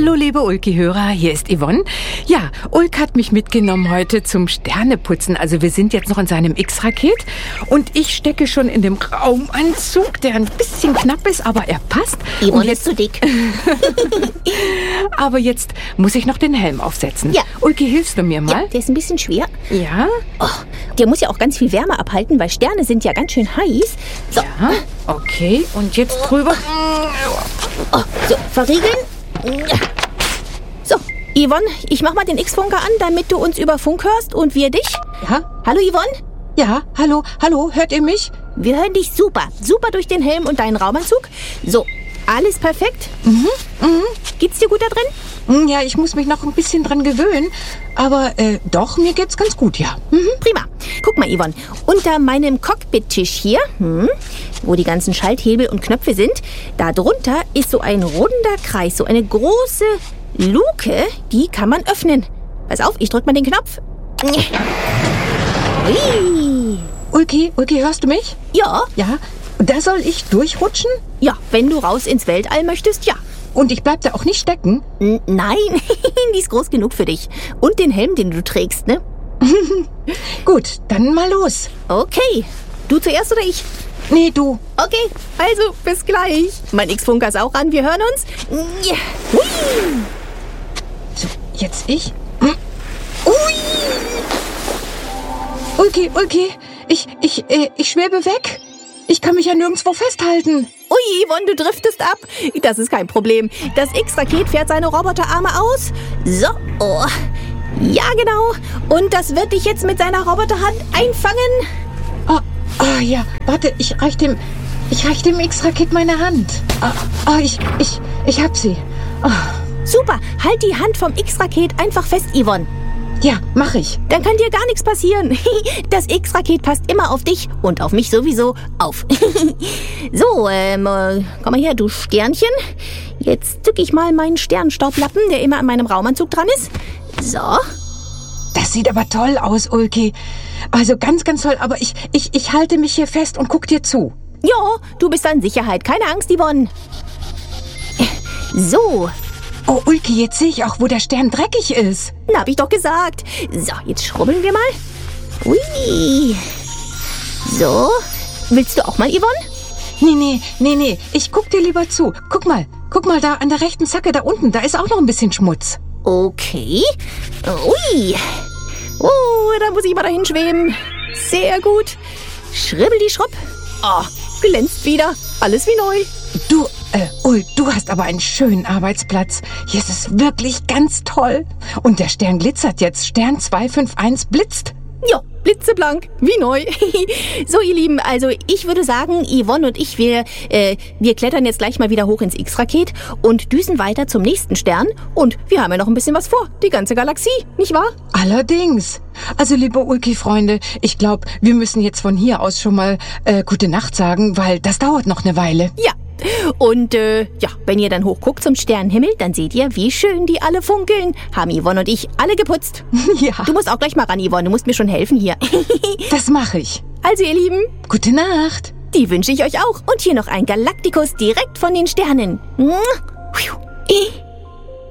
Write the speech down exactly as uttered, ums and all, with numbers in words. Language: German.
Hallo, liebe Ulki-Hörer, hier ist Yvonne. Ja, Ulk hat mich mitgenommen heute zum Sterneputzen. Also wir sind jetzt noch in seinem X-Raket und ich stecke schon in dem Raumanzug, der ein bisschen knapp ist, aber er passt. Yvonne und jetzt, ist zu dick. aber jetzt muss ich noch den Helm aufsetzen. Ja. Ulki, hilfst du mir mal? Ja, der ist ein bisschen schwer. Ja? Oh, der muss ja auch ganz viel Wärme abhalten, weil Sterne sind ja ganz schön heiß. So, Ja, okay. Und jetzt drüber. oh, so verriegeln. So, Yvonne, ich mach mal den X-Funker an, damit du uns über Funk hörst und wir dich. Ja? Hallo Yvonne, Ja, hallo, hallo, hört ihr mich? wir hören dich super. Super durch den Helm und deinen Raumanzug. So, alles perfekt. Mhm, mhm. Geht's dir gut da drin? Hm, Ja, ich muss mich noch ein bisschen dran gewöhnen, aber äh, doch, mir geht's ganz gut, ja. Mhm, prima. Guck mal, Yvonne, unter meinem Cockpit-Tisch hier, hm, wo die ganzen Schalthebel und Knöpfe sind, da drunter ist so ein runder Kreis, so eine große Luke, die kann man öffnen. Pass auf, ich drück mal den Knopf. Hui. Ulki, Ulki, hörst du mich? Ja, Ja, da soll ich durchrutschen? ja, wenn du raus ins Weltall möchtest, ja. Und ich bleib da auch nicht stecken? N nein, die ist groß genug für dich. Und den Helm, den du trägst, ne? Gut, dann mal los. Okay, du zuerst oder ich? Nee, du. Okay, also bis gleich. Mein X-Funker ist auch an, wir hören uns. Ja. Hui. So, jetzt ich. Hm. Ui! Ulki, Ulki, ich, ich, äh, ich schwebe weg. Ich kann mich ja nirgendwo festhalten. Ui, Yvonne, du driftest ab. Das ist kein Problem. Das X-Raket fährt seine Roboterarme aus. So, oh. Ja, genau. Und das wird dich jetzt mit seiner Roboterhand einfangen. Oh, oh ja, warte, ich reich dem, ich reich dem X-Raket meine Hand. Oh, oh, ich, ich, ich hab sie. Oh, Super, halt die Hand vom X-Raket einfach fest, Yvonne. ja, mach ich. Dann kann dir gar nichts passieren. Das X-Raket passt immer auf dich und auf mich sowieso auf. So, ähm, äh, komm mal her, du Sternchen. Jetzt zück ich mal meinen Sternstaublappen, der immer an meinem Raumanzug dran ist. So. Das sieht aber toll aus, Ulki. Also ganz, ganz toll. Aber ich, ich, ich halte mich hier fest und guck dir zu. Ja, du bist in Sicherheit. Keine Angst, Yvonne. So, Oh, Ulki, jetzt sehe ich auch, wo der Stern dreckig ist. na, hab ich doch gesagt. So, jetzt schrubbeln wir mal. Ui. So. Willst du auch mal, Yvonne? Nee, nee, nee, nee. Ich guck dir lieber zu. Guck mal. Guck mal da an der rechten Zacke da unten. Da ist auch noch ein bisschen Schmutz. Okay. Ui. Oh, da muss ich mal dahin schweben. Sehr gut. Schribbel die Schrubb. Oh, glänzt wieder. Alles wie neu. Du, äh, Ul, du hast aber einen schönen Arbeitsplatz. Hier ist es wirklich ganz toll. Und der Stern glitzert jetzt. Stern zwei fünf eins blitzt. Ja, blitzeblank, wie neu. So, ihr Lieben, also ich würde sagen, Yvonne und ich, wir, äh, wir klettern jetzt gleich mal wieder hoch ins X-Raket und düsen weiter zum nächsten Stern. Und wir haben ja noch ein bisschen was vor. Die ganze Galaxie, nicht wahr? Allerdings. Also, liebe Ulki-Freunde, ich glaube, wir müssen jetzt von hier aus schon mal äh, gute Nacht sagen, weil das dauert noch eine Weile. Ja. Und äh, ja, wenn ihr dann hochguckt zum Sternenhimmel, dann seht ihr, wie schön die alle funkeln. Haben Yvonne und ich alle geputzt. Ja, Du musst auch gleich mal ran, Yvonne. Du musst mir schon helfen hier. das mache ich. Also, ihr Lieben, Gute Nacht. die wünsche ich euch auch. Und hier noch ein Galaktikus direkt von den Sternen. Mua. Pfiuh.